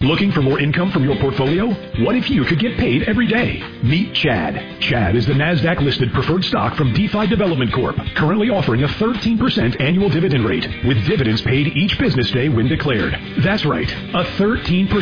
Looking for more income from your portfolio? What if you could get paid every day? Meet Chad. Chad is the NASDAQ-listed preferred stock from DeFi Development Corp., currently offering a 13% annual dividend rate, with dividends paid each business day when declared. That's right, a 13%